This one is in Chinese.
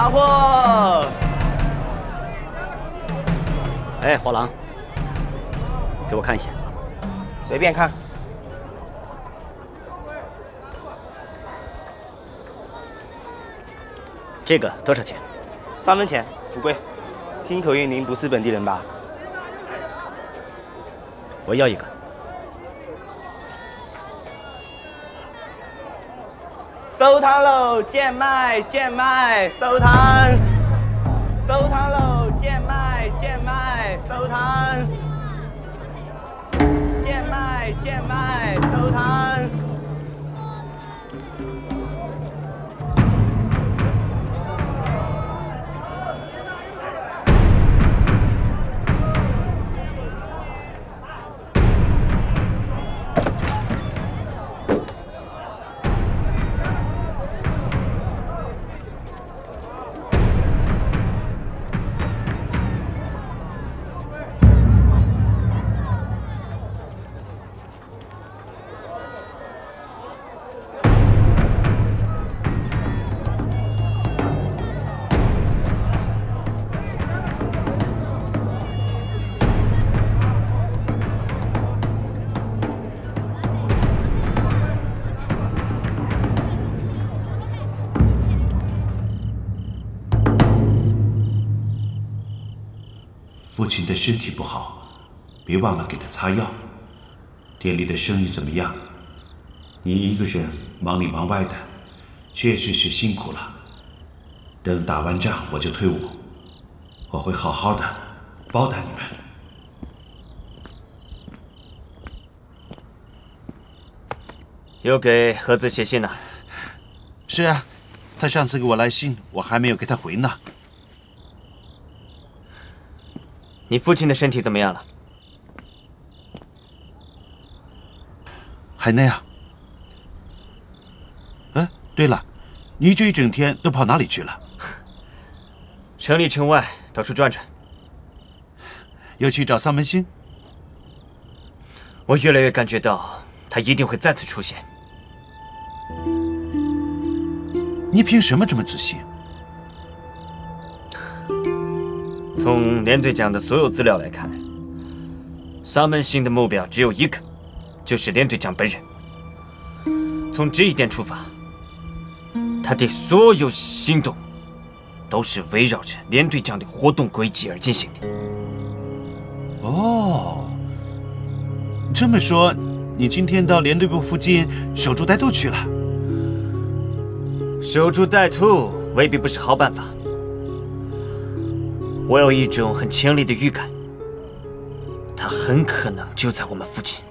查获！哎，火狼，给我看一下。 随便看。 这个多少钱 ？3分钱，不贵。听口音，您不是本地人吧？ 我要一个。 收摊喽！贱卖，贱卖，收摊！收摊喽！贱卖，贱卖，收摊！贱卖，贱卖，收摊！ 父亲的身体不好，别忘了给他擦药。店里的生意怎么样？你一个人忙里忙外的，确实是辛苦了。等打完仗我就退伍，我会好好的报答你们。 又给何子写信呢？ 是啊，他上次给我来信，我还没有给他回呢。 你父亲的身体怎么样了？ 还那样。对了，你这一整天都跑哪里去了？ 城里城外到处转转。 又去找桑门星？ 我越来越感觉到他一定会再次出现。 你凭什么这么自信？ 从连队长的所有资料来看，萨门星的目标只有一个，就是连队长本人。从这一点出发，他的所有行动都是围绕着连队长的活动轨迹而进行的。 哦，这么说，你今天到连队部附近守株待兔去了？ 守株待兔未必不是好办法。我有一种很强烈的预感，他很可能就在我们附近。